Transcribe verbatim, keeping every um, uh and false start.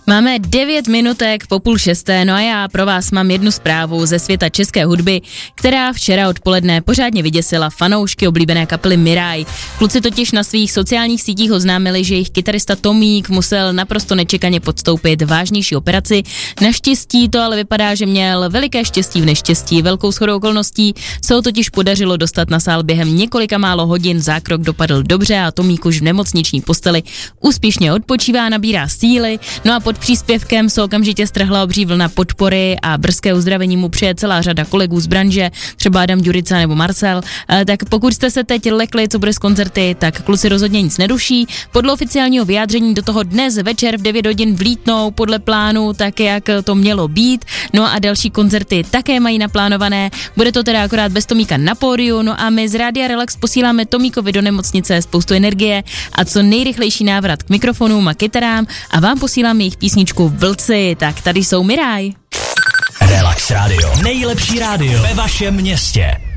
Máme devět minutek po půl šesté, no a já pro vás mám jednu zprávu ze světa české hudby, která včera odpoledne pořádně vyděsila fanoušky oblíbené kapely Miráj. Kluci totiž na svých sociálních sítích oznámili, že jejich kytarista Tomík musel naprosto nečekaně podstoupit vážnější operaci. Naštěstí to ale vypadá, že měl veliké štěstí v neštěstí. Velkou shodou okolností se ho totiž podařilo dostat na sál během několika málo hodin, zákrok dopadl dobře a Tomík už v nemocniční posteli úspěšně odpočívá, nabírá síly, no a pod příspěvkem se okamžitě strhla obří vlna podpory a brzké uzdravení mu přeje celá řada kolegů z branže, třeba Adam Ďurica nebo Marcel. E, tak pokud jste se teď lekli, co bude s koncerty, tak kluci rozhodně nic neruší. Podle oficiálního vyjádření do toho dnes večer v devět hodin vlítnou podle plánu, tak jak to mělo být. No a další koncerty také mají naplánované. Bude to teda akorát bez Tomíka na pódiu, no a my z Rádia Relax posíláme Tomíkovi do nemocnice spoustu energie a co nejrychlejší návrat k mikrofonům a kytarám a vám posíláme jejich písničku Vlci, tak tady jsou Miráj. Relax Radio. Nejlepší rádio ve vašem městě.